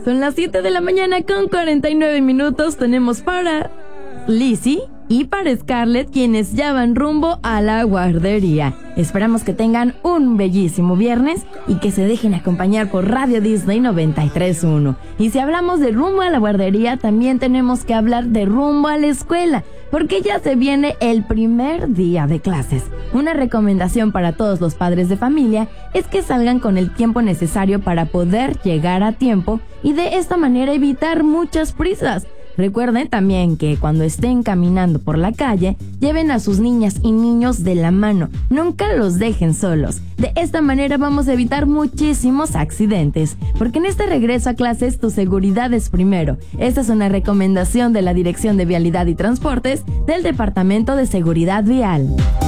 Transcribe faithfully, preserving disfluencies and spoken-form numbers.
Son las siete de la mañana con cuarenta y nueve minutos. Tenemos para Lizzy y para Scarlett, quienes ya van rumbo a la guardería. Esperamos que tengan un bellísimo viernes y que se dejen acompañar por Radio Disney noventa y tres punto uno. Y si hablamos de rumbo a la guardería, también tenemos que hablar de rumbo a la escuela, porque ya se viene el primer día de clases. Una recomendación para todos los padres de familia es que salgan con el tiempo necesario para poder llegar a tiempo y de esta manera evitar muchas prisas. Recuerden también que cuando estén caminando por la calle, lleven a sus niñas y niños de la mano. Nunca los dejen solos. De esta manera vamos a evitar muchísimos accidentes, porque en este regreso a clases tu seguridad es primero. Esta es una recomendación de la Dirección de Vialidad y Transportes del Departamento de Seguridad Vial.